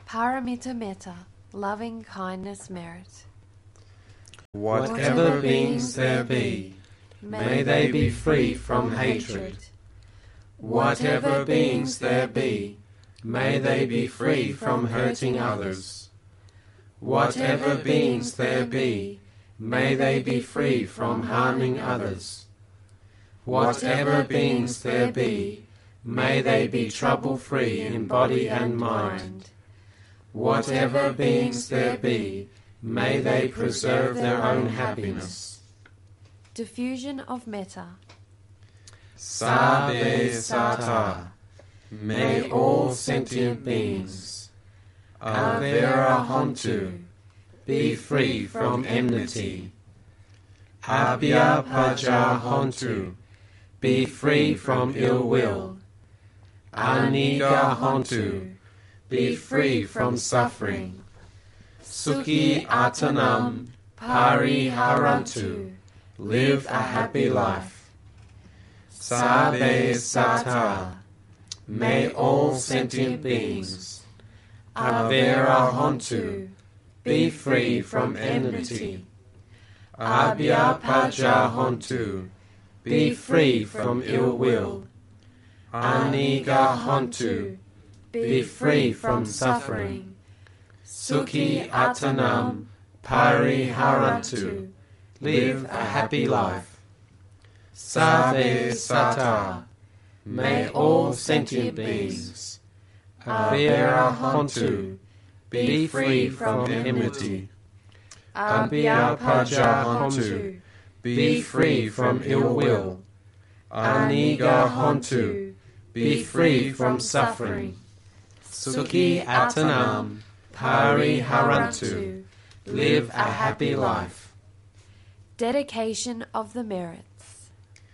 Paramita metta, loving kindness merit. Whatever beings there be, may they be free from hatred. Whatever beings there be, may they be free from hurting others. Whatever beings there be, may they be free from harming others. Whatever beings there be, may they be trouble-free in body and mind. Whatever beings there be, may they preserve their own happiness. Diffusion of metta. Sabbe Sata, may all sentient beings, Avera Hontu, be free from enmity. Abhya Paja Hontu, be free from ill will. Aniga Hontu, be free from suffering. Sukhi Atanam Pariharantu, live a happy life. Sabbe Sata, may all sentient beings, Avera Hontu, be free from enmity. Abhya Paja Hontu, be free from ill will. Aniga Hontu, be free from suffering. Sukhi Atanam Pariharantu, live a happy life. Sabbe Sata, may all sentient beings, Avera Hontu, be free from enmity. Abhya Paja Hontu, be free from ill will. Aniga Hontu, be free from suffering. Sukhi Atanam Pariharantu, live a happy life. Dedication of the merit.